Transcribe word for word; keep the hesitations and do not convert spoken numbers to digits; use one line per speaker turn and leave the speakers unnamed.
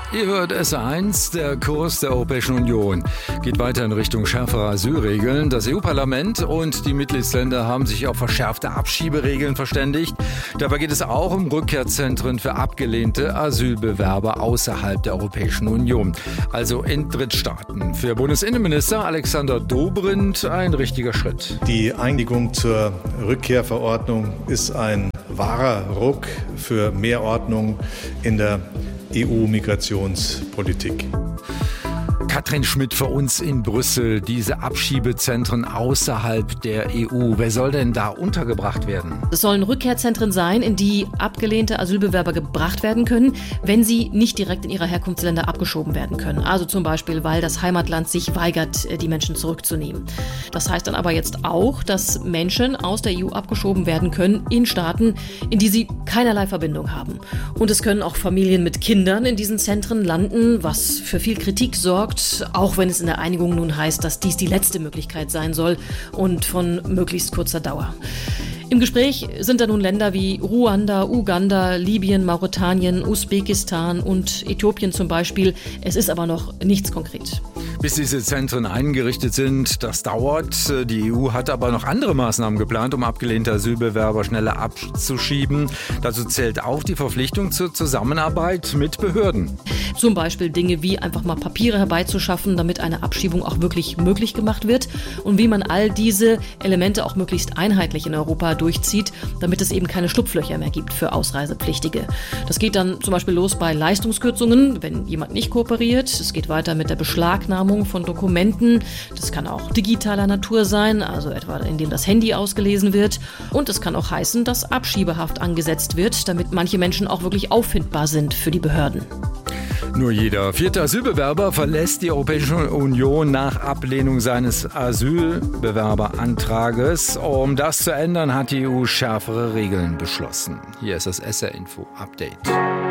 Ihr hört S eins, der Kurs der Europäischen Union geht weiter in Richtung schärferer Asylregeln. Das E U-Parlament und die Mitgliedsländer haben sich auf verschärfte Abschieberegeln verständigt. Dabei geht es auch um Rückkehrzentren für abgelehnte Asylbewerber außerhalb der Europäischen Union, also in Drittstaaten. Für Bundesinnenminister Alexander Dobrindt ein richtiger Schritt.
Die Einigung zur Rückkehrverordnung ist ein wahrer Ruck für mehr Ordnung in der E U-Migrationspolitik.
Katrin Schmidt für uns in Brüssel, diese Abschiebezentren außerhalb der E U. Wer soll denn da untergebracht werden?
Es sollen Rückkehrzentren sein, in die abgelehnte Asylbewerber gebracht werden können, wenn sie nicht direkt in ihre Herkunftsländer abgeschoben werden können. Also zum Beispiel, weil das Heimatland sich weigert, die Menschen zurückzunehmen. Das heißt dann aber jetzt auch, dass Menschen aus der E U abgeschoben werden können in Staaten, in die sie keinerlei Verbindung haben. Und es können auch Familien mit Kindern in diesen Zentren landen, was für viel Kritik sorgt, auch wenn es in der Einigung nun heißt, dass dies die letzte Möglichkeit sein soll und von möglichst kurzer Dauer. Im Gespräch sind da nun Länder wie Ruanda, Uganda, Libyen, Mauretanien, Usbekistan und Äthiopien zum Beispiel. Es ist aber noch nichts konkret.
Bis diese Zentren eingerichtet sind, das dauert. Die E U hat aber noch andere Maßnahmen geplant, um abgelehnte Asylbewerber schneller abzuschieben. Dazu zählt auch die Verpflichtung zur Zusammenarbeit mit Behörden.
Zum Beispiel Dinge wie einfach mal Papiere herbeizuschaffen, damit eine Abschiebung auch wirklich möglich gemacht wird. Und wie man all diese Elemente auch möglichst einheitlich in Europa durchzieht, damit es eben keine Schlupflöcher mehr gibt für Ausreisepflichtige. Das geht dann zum Beispiel los bei Leistungskürzungen, wenn jemand nicht kooperiert. Es geht weiter mit der Beschlagnahmung von Dokumenten. Das kann auch digitaler Natur sein, also etwa indem das Handy ausgelesen wird. Und es kann auch heißen, dass Abschiebehaft angesetzt wird, damit manche Menschen auch wirklich auffindbar sind für die Behörden.
Nur jeder vierte Asylbewerber verlässt die Europäische Union nach Ablehnung seines Asylbewerberantrages. Um das zu ändern, hat die E U schärfere Regeln beschlossen. Hier ist das S R Info Update.